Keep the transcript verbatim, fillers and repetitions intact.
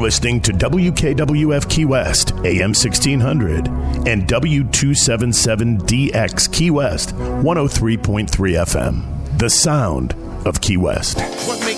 listening to W K W F Key West, A M sixteen hundred, and W two seventy-seven D X Key West, one oh three point three F M. The sound of Key West. What make